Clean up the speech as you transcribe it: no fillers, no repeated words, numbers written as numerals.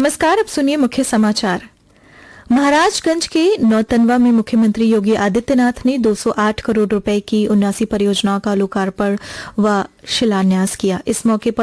नमस्कार, अब सुनिए मुख्य समाचार। महाराजगंज के नौतनवा में मुख्यमंत्री योगी आदित्यनाथ ने 208 करोड़ रुपए की 79 परियोजनाओं का लोकार्पण व शिलान्यास किया। इस मौके पर